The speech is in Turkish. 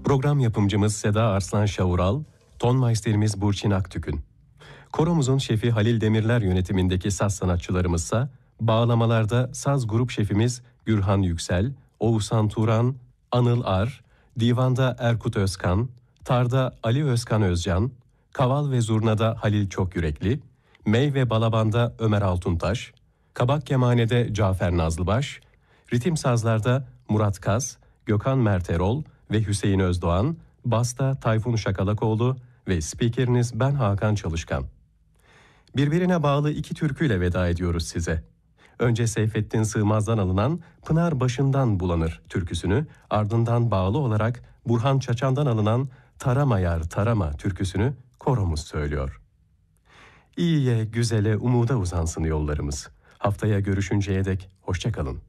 Program yapımcımız Seda Arslan Şavural, tonmeisterimiz Burçin Aktükün. Koromuzun şefi Halil Demirler yönetimindeki saz sanatçılarımızsa, bağlamalarda saz grup şefimiz Gürhan Yüksel, Oğuzhan Turan, Anıl Ar, divanda Erkut Özkan, tarda Ali Özkan Özcan, kaval ve zurnada Halil Çokyürekli, mey ve balabanda Ömer Altuntaş, kabak kemanede Cafer Nazlıbaş, ritim sazlarda Murat Kaz, Gökhan Mert Erol ve Hüseyin Özdoğan, basta Tayfun Şakalakoğlu ve spikeriniz ben Hakan Çalışkan. Birbirine bağlı iki türküyle veda ediyoruz size. Önce Seyfettin Sığmaz'dan alınan Pınar Başından Bulanır türküsünü, ardından bağlı olarak Burhan Çaçan'dan alınan Tarama Yar Tarama türküsünü koromuz söylüyor. İyiye, güzele, umuda uzansın yollarımız. Haftaya görüşünceye dek hoşça kalın.